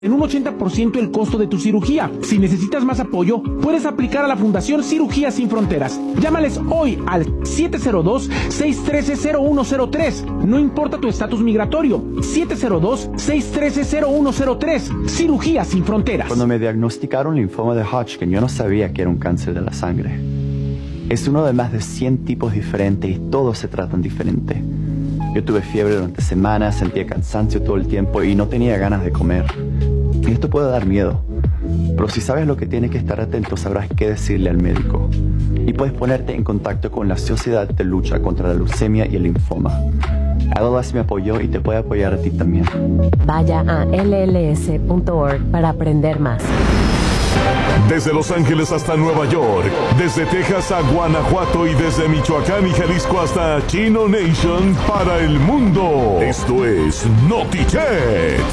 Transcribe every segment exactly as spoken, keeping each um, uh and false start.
en un ochenta por ciento el costo de tu cirugía. Si necesitas más apoyo, puedes aplicar a la Fundación Cirugía Sin Fronteras. Llámales hoy al siete cero dos, seis uno tres, cero uno cero tres. No importa tu estatus migratorio. siete cero dos, seis uno tres, cero uno cero tres. Cirugía Sin Fronteras. Cuando me diagnosticaron linfoma de Hodgkin, yo no sabía que era un cáncer de la sangre. Es uno de más de cien tipos diferentes y todos se tratan diferente. Yo tuve fiebre durante semanas, sentía cansancio todo el tiempo y no tenía ganas de comer. Y esto puede dar miedo, pero si sabes lo que tienes que estar atento, sabrás qué decirle al médico. Y puedes ponerte en contacto con la Sociedad de Lucha contra la Leucemia y el Linfoma. L L S me apoyó y te puede apoyar a ti también. Vaya a L L S punto org para aprender más. Desde Los Ángeles hasta Nueva York, desde Texas a Guanajuato y desde Michoacán y Jalisco hasta Chino Nation para el mundo. Esto es Notichet.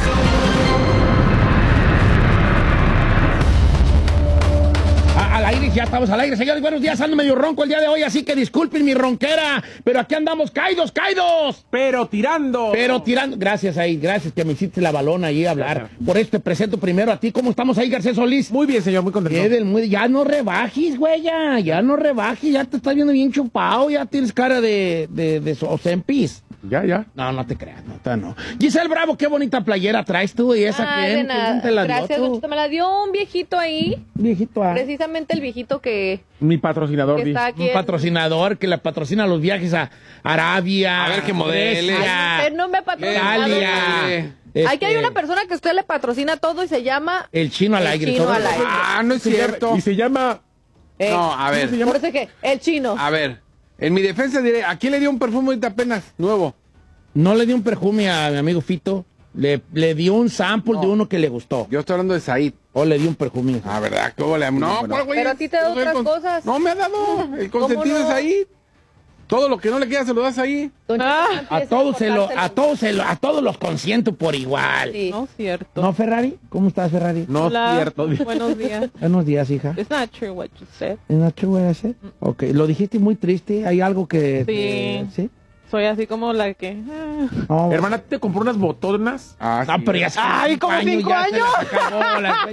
Al aire, ya estamos al aire, señores. Buenos días, ando medio ronco el día de hoy, así que disculpen mi ronquera, pero aquí andamos caídos, caídos. Pero tirando. Pero tirando. Gracias ahí, gracias que me hiciste la balona ahí a hablar. Gracias. Por esto te presento primero a ti. ¿Cómo estamos ahí, Garcés Solís? Muy bien, señor, muy contento. Del, muy, ya no rebajes, güey, ya, ya no rebajes, ya te estás viendo bien chupado, ya tienes cara de, de, de Ozempis. Ya, ya. No, no te creas, no, está no. Giselle Bravo, qué bonita playera traes tú y esa Ay, quién, de nada. ¿quién te la dio? Gracias, Don Cheto, me la dio un viejito ahí. Viejito, ah. Precisamente el viejito que... Mi patrocinador, que está aquí un en... patrocinador que le patrocina los viajes a Arabia. A ver qué modelo. Usted no me patrocina. Italia. Este... Aquí hay Este, una persona que usted le patrocina todo y se llama... El Chino al El aire. Chino todo al el- aire. Ah, no es Se cierto. llama- y se llama... Eh, No, a ver. Por eso que el chino. A ver. En mi defensa diré, ¿a quién le dio un perfume ahorita apenas nuevo? No le dio un perfume a mi amigo Fito. Le, le dio un sample No. de uno que le gustó. Yo estoy hablando de Said. O le dio un perfume. Ah, ¿verdad? ¿Cómo le No, ¿cuál, güey? Pero a ti te da Yo soy otras con- cosas. No me ha dado. El ¿Cómo consentido no? es Said. Todo lo que no le queda se lo das ahí. Don Cheto, A empieza todos se lo, cortárselo. a todos se lo, a todos los consiento por igual. Sí. No es cierto. ¿No, Ferrari? ¿Cómo estás, Ferrari? No Hola. es cierto. Buenos días. Buenos días, hija. It's not true what you said. ¿Es not true what I said? Ok, lo dijiste muy triste. ¿Hay algo que... Sí. que- ¿Sí? Soy así como la que... ah. No, Hermana, ¿te compró unas botonas? Ah, no, sí. pero ya hace Ay, cinco ¿como cinco ya se años? las acabó, la-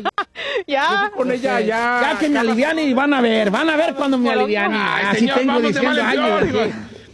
Ya. Con ella ya. Ya que me aliviane y van a ver, van a ver cuando me Pero- aliviane. Ay, Así señor, tengo vamos de diciendo mal en años. peor, sí.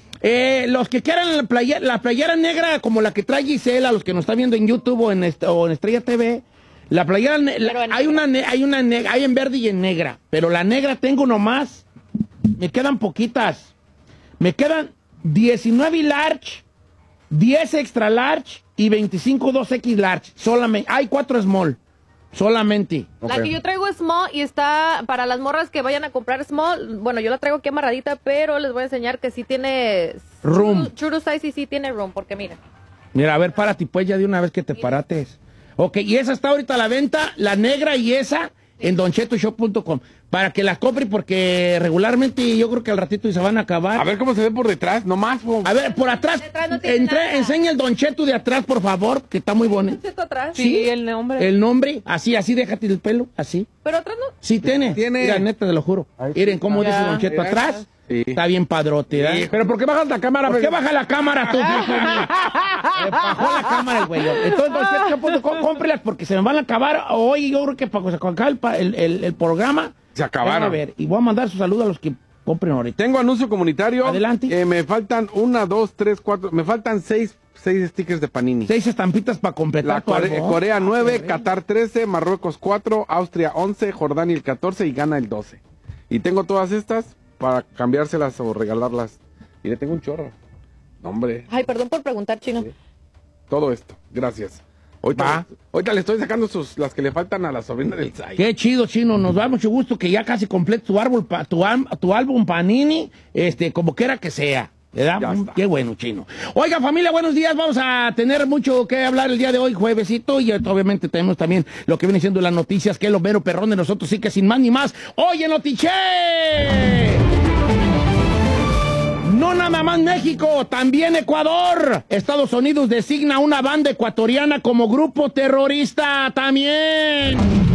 Eh, los que quieran la playera, la playera negra como la que trae Gisela, los que nos están viendo en YouTube o en, est- o en Estrella T V, la playera, ne- la- Pero en hay, negra. una ne- hay una negra, hay en verde y en negra, pero la negra tengo nomás, me quedan poquitas, me quedan diecinueve large, diez extra large y veinticinco dos X large, solamente, hay cuatro small, solamente. La Ok. que yo traigo es small y está para las morras que vayan a comprar small. Bueno, yo la traigo aquí amarradita, pero les voy a enseñar que sí tiene... Room. True, true to size y sí tiene room, porque miren. Mira, a ver, párate pues ya de una vez que te parates. Ok, y esa está ahorita a la venta, la negra y esa, en don cheto shop punto com. Para que la compre porque regularmente yo creo que al ratito se van a acabar. A ver cómo se ve por detrás, nomás. po. A ver, por atrás, Detrás no tiene entre- nada. enseña el don Cheto de atrás, por favor, que está muy bonito. ¿Esto atrás? Sí, el nombre. El nombre, así, así, déjate el pelo, así. Pero atrás no. Sí tiene. Tiene. Mira, neta, te lo juro. Miren cómo Ya. dice don Cheto Mira, atrás. sí. Está bien padrote, ¿verdad? Sí. Pero ¿por qué bajas la cámara? ¿Por qué baja la cámara tú? Eh, bajó la cámara el güey. Entonces, don Cheto punto com, cómprelas porque se me van a acabar hoy. Yo creo que para acabar el, pa- el, el, el programa. Se acabaron. A ver, y voy a mandar su saludo a los que compren ahorita. Tengo anuncio comunitario. Adelante. Eh, me faltan una, dos, tres, cuatro. Me faltan seis, seis stickers de Panini. Seis estampitas para completar La tu Core- álbum. Corea nueve, Ah, qué Qatar trece, Marruecos cuatro, Austria once, Jordania el catorce y Ghana el doce. Y tengo todas estas para cambiárselas o regalarlas. Y le tengo un chorro. No, hombre, Ay, perdón por preguntar, chino. todo esto. Gracias. Ahorita, Va. ahorita le estoy sacando sus, las que le faltan a la sobrina del Zay. Qué chido, Chino. Nos da mucho gusto que ya casi completes tu árbol, pa- tu, am- tu álbum Panini, este, como quiera que sea. ¿Verdad? Ya Mm, está. Qué bueno, Chino. Oiga, familia, buenos días. Vamos a tener mucho que hablar el día de hoy, juevesito. Y eh, obviamente tenemos también lo que viene siendo las noticias, que es lo mero perrón de nosotros. Sí que sin más ni más. ¡Oye, Notiche! No nada más México, también Ecuador. Estados Unidos designa una banda ecuatoriana como grupo terrorista también.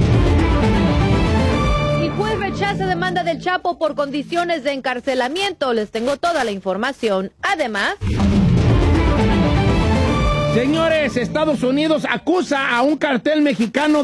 Y juez rechaza demanda del Chapo por condiciones de encarcelamiento. Les tengo toda la información. Además, Señores, Estados Unidos acusa a un cartel mexicano